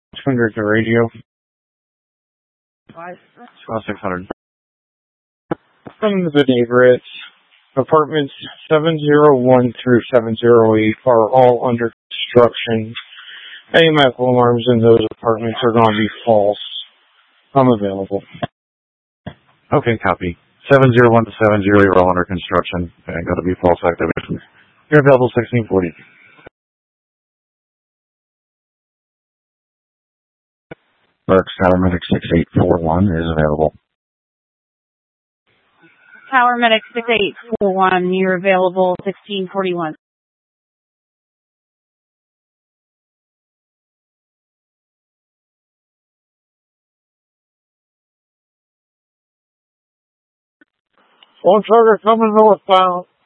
600 the radio. 600. From the neighborhoods, apartments 701 through 708 are all under construction. Any medical alarms in those apartments are going to be false. I'm available. Okay, copy. 701 to 70, you're all under construction. And got to be false activation. You're available 1640. Berks, Tower Medic 6841 is available. Tower Medic 6841, you're available 1641. One trigger coming northbound.